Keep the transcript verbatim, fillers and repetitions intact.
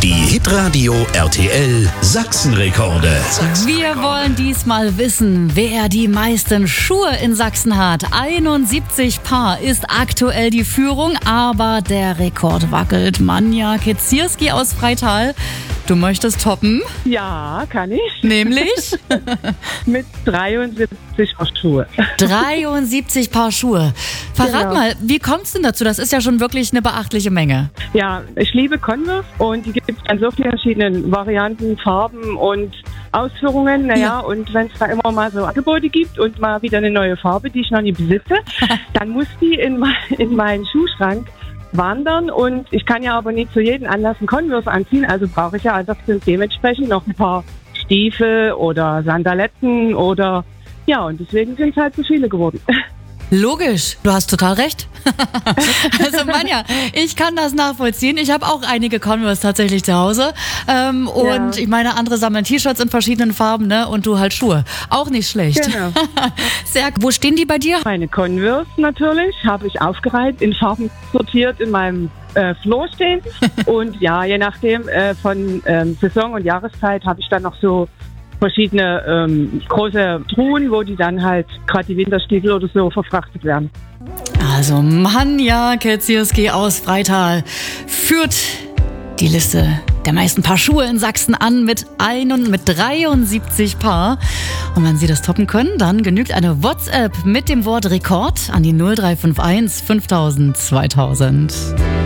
Die Hitradio R T L Sachsenrekorde. Wir wollen diesmal wissen, wer die meisten Schuhe in Sachsen hat. einundsiebzig Paar ist aktuell die Führung, aber der Rekord wackelt. Manja Kezierski aus Freital, du möchtest toppen? Ja, kann ich. Nämlich? Mit dreiundsiebzig Paar Schuhe. dreiundsiebzig Paar Schuhe. Verrat Genau. mal, wie kommt es denn dazu? Das ist ja schon wirklich eine beachtliche Menge. Ja, ich liebe Converse und die gibt es an so vielen verschiedenen Varianten, Farben und Ausführungen. Naja, Ja. und wenn es da immer mal so Angebote gibt und mal wieder eine neue Farbe, die ich noch nie besitze, dann muss die in, mein, in meinen Schuhschrank wandern und ich kann ja aber nicht zu jedem Anlass einen Converse anziehen, also brauche ich ja einfach dementsprechend noch ein paar Stiefel oder Sandaletten oder ja, und deswegen sind es halt so viele geworden. Logisch, du hast total recht. Also Manja, ich kann das nachvollziehen. Ich habe auch einige Converse tatsächlich zu Hause. Ähm, und Ja. ich meine, andere sammeln T-Shirts in verschiedenen Farben, ne? Und du halt Schuhe. Auch nicht schlecht. Genau. Sehr, wo stehen die bei dir? Meine Converse natürlich habe ich aufgereiht, in Farben sortiert in meinem äh, Flur stehen. Und ja, je nachdem äh, von ähm, Saison und Jahreszeit habe ich dann noch so verschiedene ähm, große Truhen, wo die dann halt gerade die Winterstiefel oder so verfrachtet werden. Also Manja Kezierski aus Freital führt die Liste der meisten Paar Schuhe in Sachsen an mit, ein und mit dreiundsiebzig Paar. Und wenn Sie das toppen können, dann genügt eine WhatsApp mit dem Wort Rekord an die null drei fünf eins fünftausend zweitausend.